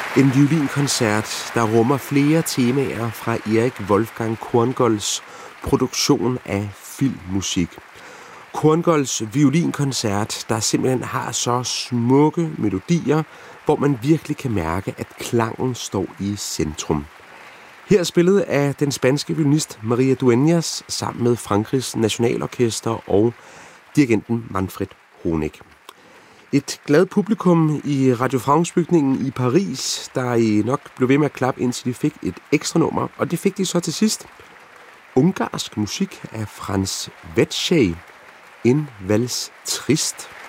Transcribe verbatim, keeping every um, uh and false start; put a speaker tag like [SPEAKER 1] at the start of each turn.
[SPEAKER 1] En violinkoncert, der rummer flere temaer fra Erik Wolfgang Korngolds produktion af filmmusik. Korngolds violinkoncert, der simpelthen har så smukke melodier, hvor man virkelig kan mærke, at klangen står i centrum. Her spillet af den spanske violinist Maria Dueñas sammen med Frankrigs Nationalorkester og dirigenten Manfred Honeck. Et glad publikum i Radio France-bygningen i Paris, der i nok blev ved med at klappe, indtil de fik et ekstra nummer, og det fik de så til sidst. Ungarsk musik af Franz Wetschej, en vals trist.